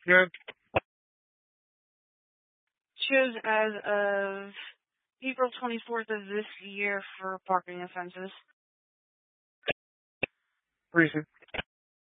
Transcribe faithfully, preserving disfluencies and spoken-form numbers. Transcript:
Good. Shows as of April twenty-fourth of this year for parking offenses. Recent.